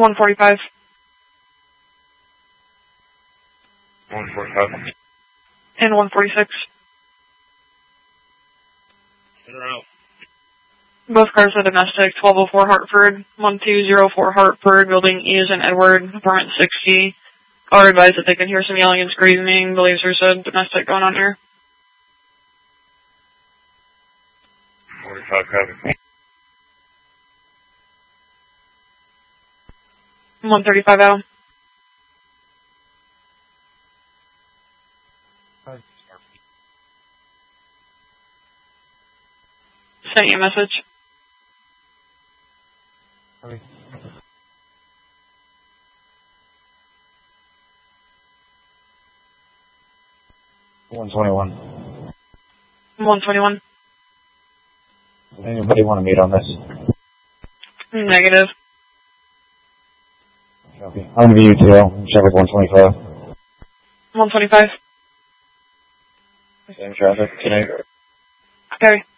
145. 145. And 146. In or out? Both cars are domestic. 1204 Hartford. 1204 Hartford. Building E is in Edward. Apartment 60. Caller advised that they can hear some yelling and screaming. Believes there's a domestic going on here. 45 copy. 135 out. Sent you a message. Okay. $121. 121. Anybody want to meet on this? Negative. Okay. I'm going to be UTL. Traffic 125. 125. Same traffic today. Okay.